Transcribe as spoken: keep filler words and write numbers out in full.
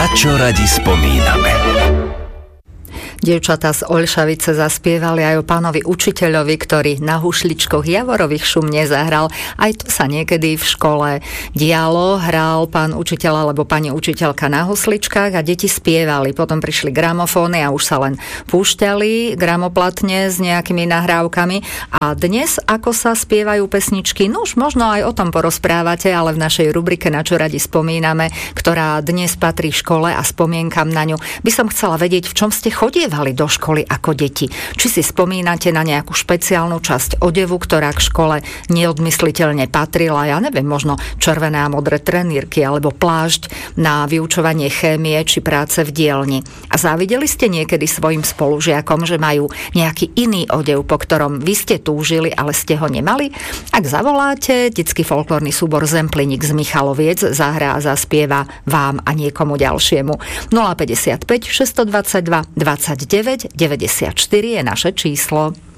Na čo radi spomíname? Dievčatá z Oľšavice zaspievali aj o pánovi učiteľovi, ktorý na hušličkoch javorových šum nezahral. Aj to sa niekedy v škole dialo. Hral pán učiteľ alebo pani učiteľka na husličkách a deti spievali. Potom prišli gramofóny a už sa len púšťali gramoplatne s nejakými nahrávkami. A dnes, ako sa spievajú pesničky, no už možno aj o tom porozprávate, ale v našej rubrike Na čo radi spomíname, ktorá dnes patrí škole a spomienkam na ňu, by som chcela vedieť, v čom ste chodievali do školy ako deti. Či si spomínate na nejakú špeciálnu časť odevu, ktorá k škole neodmysliteľne patrila, ja neviem, možno červené a modré trenírky alebo plášť na vyučovanie chémie či práce v dielni. A závideli ste niekedy svojim spolužiakom, že majú nejaký iný odev, po ktorom vy ste túžili, ale ste ho nemali? Ak zavoláte, detský folklórny súbor Zemplínik z Michaloviec zahrá a zaspieva vám a niekomu ďalšiemu. nula päťdesiatpäť šesťstodvadsaťdva dvadsaťdeväť deväťdesiatštyri je naše číslo.